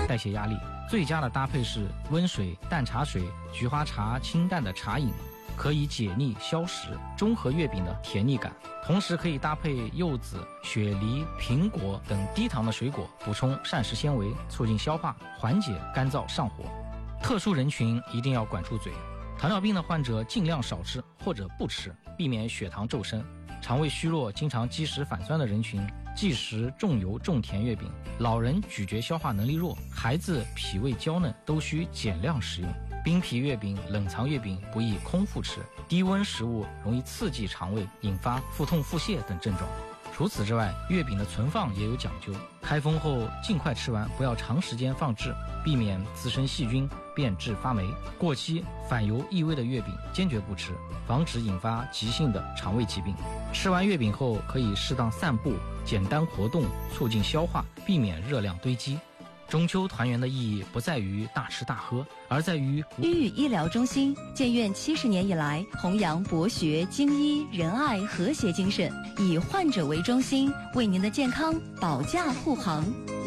代谢压力。最佳的搭配是温水、淡茶水、菊花茶清淡的茶饮，可以解腻消食，中和月饼的甜腻感。同时可以搭配柚子、雪梨、苹果等低糖的水果，补充膳食纤维，促进消化，缓解干燥上火。特殊人群一定要管住嘴，糖尿病的患者尽量少吃或者不吃，避免血糖骤升。肠胃虚弱、经常积食反酸的人群忌食重油重甜月饼，老人咀嚼消化能力弱，孩子脾胃娇嫩都需减量食用。冰皮月饼、冷藏月饼不宜空腹吃，低温食物容易刺激肠胃，引发腹痛、腹泻等症状。除此之外，月饼的存放也有讲究，开封后尽快吃完，不要长时间放置，避免滋生细菌变质发霉。过期反油异味的月饼坚决不吃，防止引发急性的肠胃疾病。吃完月饼后可以适当散步，简单活动，促进消化，避免热量堆积。中秋团圆的意义不在于大吃大喝，而在于医医疗中心建院70年以来，弘扬博学、精医、仁爱、和谐精神，以患者为中心，为您的健康保驾护航。